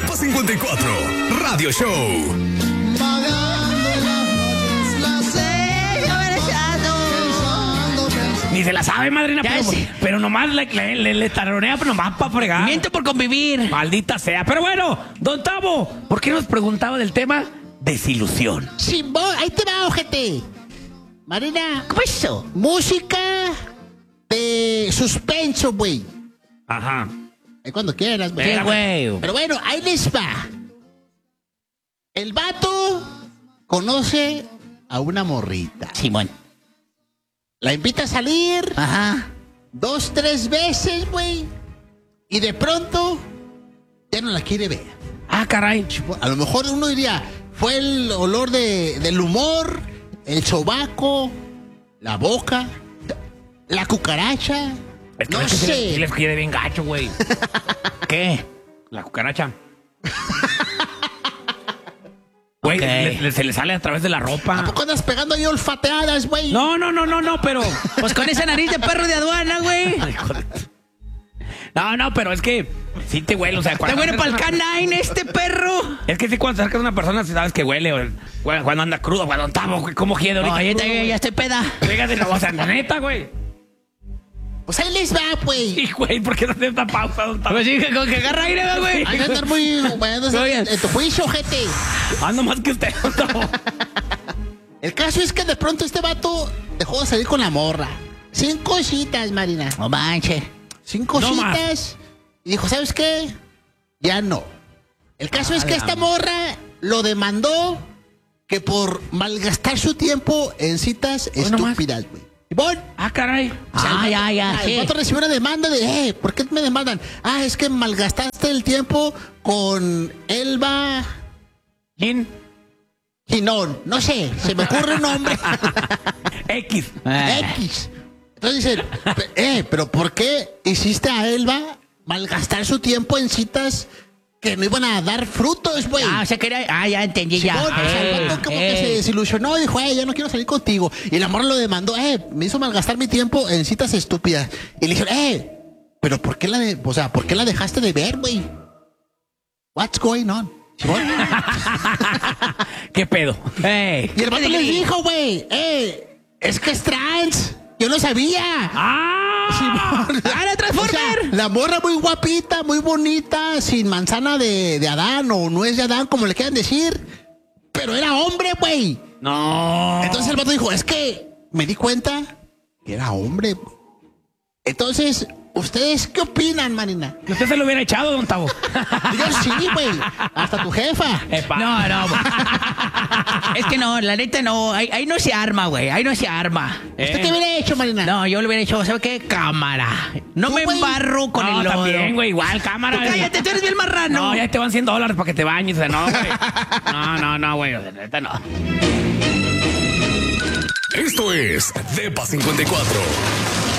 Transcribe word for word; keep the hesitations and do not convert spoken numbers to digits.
Depa cincuenta y cuatro, Radio Show. Ni se la sabe, madrina, Ya pero, sé. pero nomás le, le, le, le taronea, pero nomás para fregar. Miento por convivir. Maldita sea. Pero bueno, don Tavo, ¿por qué nos preguntaba del tema desilusión? Simón, ahí te va, ojete. Marina, ¿Cómo es eso? música de suspenso, güey. Ajá. Ahí cuando quieras, güey. Sí, güey. Pero bueno, ahí les va. El vato conoce a una morrita. Simón. La invita a salir Ajá. dos, tres veces, güey. Y de pronto ya no la quiere ver. Ah, caray. A lo mejor uno diría, fue el olor de, del humor, el sobaco, la boca, la cucaracha. Es que No ves que sí les- sé. sí les quiere bien gacho, güey. ¿Qué? La cucaracha. Güey, Ok. le- le- se le sale a través de la ¿A ropa. poco andas pegando ahí olfateadas, güey? No, no, no, no, no, pero... Pues con esa nariz de perro de aduana, güey. Ay, joder. No, no, pero es que sí te huele, o sea... Te cuando huele para el acercas- canine este perro. Es que sí, cuando te acercas a una persona, sí sabes que huele, o cuando cuando anda crudo, cuando Tavo, ¿cómo quiere ahorita? Oye, crudo, ya, güey? ya estoy peda. Fíjate, no, o sea, la neta, güey. Pues ahí les va, güey. Sí, güey, ¿por qué no haces esta pausa, don Tavo? Pues sí, con que agarra aire, güey. Hay que andar muy... bueno, Oye. en tu juicio, gente. Ando más que usted, don Tavo. El caso es que de pronto este vato dejó de salir con la morra. Cinco citas, Marina. No manches. Cinco No más. citas. Y dijo, ¿sabes qué? Ya no. El caso es que esta morra lo demandó que por malgastar su tiempo en citas Hoy nomás. estúpidas, güey. Y bueno, Ah, caray. o sea, Ah, el ya, vato- ya, ah, sí. El vato recibió una demanda de, eh, ¿por qué me demandan? Ah, es que malgastaste el tiempo con Elba ¿Quién? Ginón. No sé, se me ocurre un nombre. X. Eh. X. Entonces dicen, pe- eh, pero ¿por qué hiciste a Elba malgastar su tiempo en citas que no iban a dar frutos, güey? Ah, o sea que era... Ah, ya entendí, ya. Simón, o sea, el Eh, vato como eh. que se desilusionó y dijo, eh, ya no quiero salir contigo. Y la morra lo demandó, eh, me hizo malgastar mi tiempo en citas estúpidas. Y le dijeron, eh, pero ¿por qué la de, o sea, ¿por qué la dejaste de ver, güey? What's going on? Simón. ¿Qué pedo? Ey, Y el vato ¿qué les te- dijo, güey, eh, es que es trans. Yo no sabía. ¡Ah! Simón. ¡Ah, la O Transformer! sea, la morra muy guapita, muy bonita, sin manzana de, de Adán o nuez de Adán, como le quieran decir. Pero era hombre, güey. No. Entonces el vato dijo, es que me di cuenta que era hombre. Entonces, ¿ustedes qué opinan, Marina? Que usted se lo hubiera echado, don Tavo. Yo sí, güey. Hasta tu jefa. Epa. No, no. Es que no, la neta no. Ahí, ahí no se arma, güey. Ahí no se arma. ¿Usted Eh. qué hubiera hecho, Marina? No, yo le hubiera dicho, ¿sabe qué? Cámara. No Tú, me güey. embarro con No, el lodo. también, güey, igual, cámara. Tú cállate, tú eres bien marrano. No, ya te van cien dólares para que te bañes. O sea, no, güey. No, no, no, güey. O sea, neta, no. Esto es Depa cincuenta y cuatro,